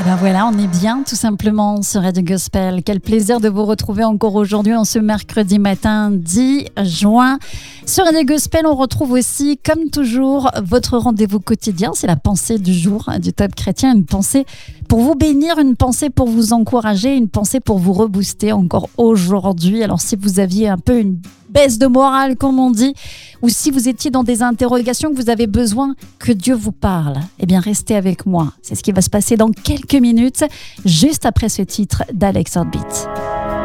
Et ben voilà, on est bien tout simplement sur Radio Gospel. Quel plaisir de vous retrouver encore aujourd'hui en ce mercredi matin 10 juin. Sur Radio Gospel, on retrouve aussi, comme toujours, votre rendez-vous quotidien. C'est la pensée du jour du Top Chrétien. Une pensée pour vous bénir, une pensée pour vous encourager, une pensée pour vous rebooster encore aujourd'hui. Alors si vous aviez un peu une baisse de morale, comme on dit, ou si vous étiez dans des interrogations, que vous avez besoin que Dieu vous parle, eh bien restez avec moi. C'est ce qui va se passer dans quelques minutes, juste après ce titre d'Alex Heartbeat.